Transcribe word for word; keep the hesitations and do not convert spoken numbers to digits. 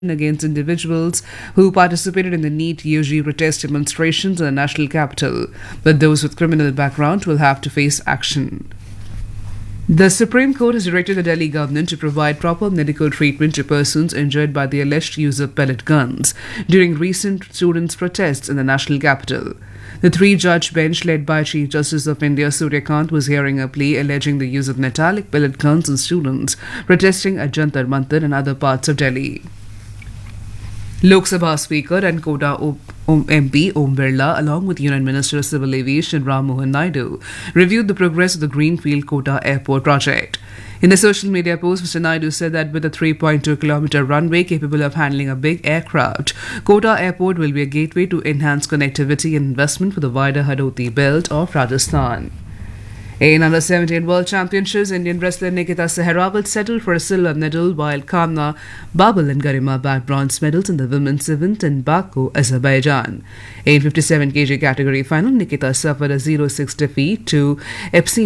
against individuals who participated in the NEET U G protest demonstrations in the national capital, but those with criminal background will have to face action. The Supreme Court has directed the Delhi government to provide proper medical treatment to persons injured by the alleged use of pellet guns during recent students' protests in the national capital. The three-judge bench led by Chief Justice of India Surya Kant was hearing a plea alleging the use of metallic pellet guns on students protesting at Jantar Mantar and other parts of Delhi. Lok Sabha Speaker and Kota M P Om Birla, along with Union Minister of Civil Aviation Ram Mohan Naidu, reviewed the progress of the Greenfield Kota Airport project. In a social media post, Mister Naidu said that with a three point two kilometer runway capable of handling a big aircraft, Kota Airport will be a gateway to enhance connectivity and investment for the wider Hadoti belt of Rajasthan. In under seventeen World Championships, Indian wrestler Nikita Sehrawat settled for a silver medal, while Kamna Babal and Garima bagged bronze medals in the women's event in Baku, Azerbaijan. In fifty-seven kilogram category final, Nikita suffered a zero six defeat to Epstein